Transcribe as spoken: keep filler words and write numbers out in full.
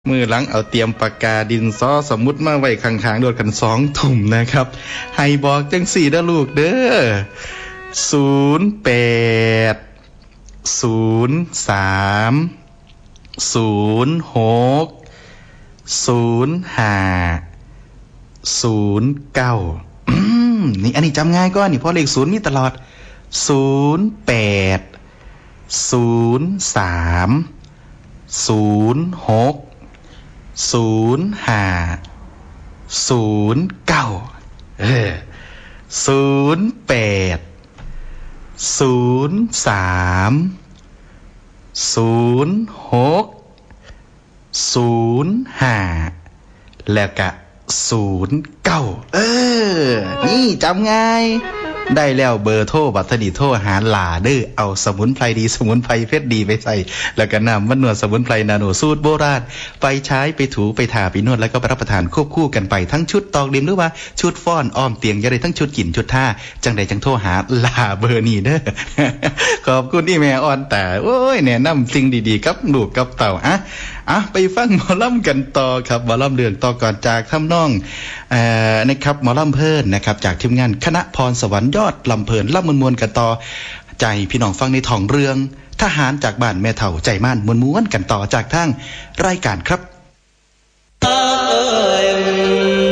มือหลังเอาเตรียมปากกาดินสอสมุดมาไว้ข้างๆโดดกันสองถุ่มนะครับให้บอกจังสี่เด้อลูกเด้อศูนย์แปดศูนย์สามศูนย์หกศูนย์ห้าศูนย์เก้านี่อันนี้จำง่ายก็นี่เพราะเลขศูนย์มีตลอดศูนย์แปดศูนย์สามศูนย์หกศูนย์ห้าศูนย์เก้าเออศูนย์แปดศูนย์สามศูนย์หกศูนย์ห้าแล้วก็ศูนย์เก้าเออนี่จำง่ายได้แล้วเบอร์โทรบัตรทดีโทรหาหลาเด้อเอาสมุนไพรดีสมุนไพรเพชรดีไปใส่แล้วก็นำมันนวดสมุนไพรนาโนสูตรโบราณไปใช้ไปถูไปทาไปนวดแล้วก็รับประทานควบคู่กันไปทั้งชุดตอกดิมหรือว่าชุดฟ้อนอ้อมเตียงจะได้ทั้งชุดกินชุดท่าจังใดจังโทรหาหลาเบอร์นี้เด้อ ขอบคุณที่แม่อ่อนแต่โอ้ยแนะนำสิ่งดีๆกับลูกกับเต่าอ่ะอ่ะไปฟังหมอลำกันต่อครับหมอลำเรื่องต่อก่อนจากทำนองเอ่อนะครับหมอลำเพลินนะครับจากทีมงานคณะพรสวรรค์ยอดลำเพลินลำมวลมวลกันต่อใจพี่น้องฟังในท้องเรื่องทหารจากบ้านแม่เฒ่าใจม่านมวลม้วนกันต่อจากทางรายการครับ